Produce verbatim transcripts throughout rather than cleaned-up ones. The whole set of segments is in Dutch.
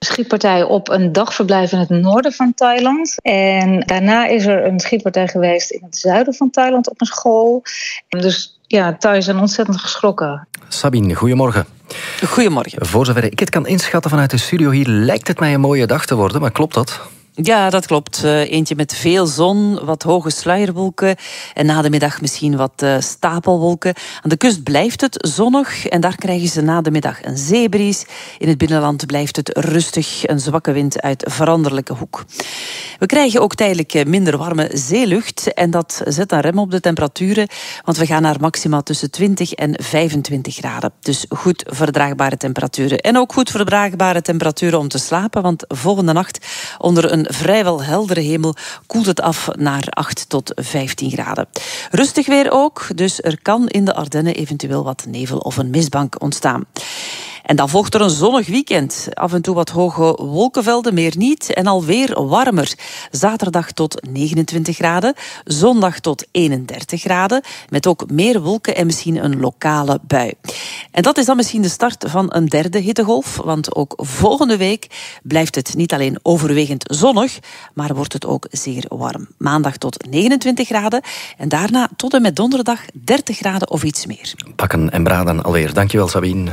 schietpartij op een dagverblijf in het noorden van Thailand. En daarna is er een schietpartij geweest in het zuiden van Thailand op een school. En dus ja, Thai zijn ontzettend geschrokken. Sabine, goedemorgen. Goedemorgen. Voor zover ik het kan inschatten vanuit de studio hier, lijkt het mij een mooie dag te worden, maar klopt dat? Ja, dat klopt. Uh, eentje met veel zon, wat hoge sluierwolken en na de middag misschien wat uh, stapelwolken. Aan de kust blijft het zonnig en daar krijgen ze na de middag een zeebries. In het binnenland blijft het rustig, een zwakke wind uit veranderlijke hoek. We krijgen ook tijdelijk minder warme zeelucht en dat zet een rem op de temperaturen, want we gaan naar maxima tussen twintig en vijfentwintig graden. Dus goed verdraagbare temperaturen. En ook goed verdraagbare temperaturen om te slapen, want volgende nacht onder een vrijwel heldere hemel koelt het af naar acht tot vijftien graden. Rustig weer ook, dus er kan in de Ardennen eventueel wat nevel of een mistbank ontstaan. En dan volgt er een zonnig weekend. Af en toe wat hoge wolkenvelden, meer niet. En alweer warmer. Zaterdag tot negenentwintig graden. Zondag tot eenendertig graden. Met ook meer wolken en misschien een lokale bui. En dat is dan misschien de start van een derde hittegolf. Want ook volgende week blijft het niet alleen overwegend zonnig, maar wordt het ook zeer warm. Maandag tot negenentwintig graden. En daarna tot en met donderdag dertig graden of iets meer. Pakken en braden alweer. Dankjewel, Sabine.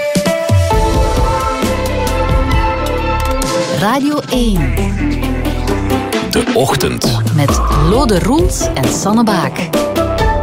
Radio één. De Ochtend. Met Lode Roels en Sanne Baak.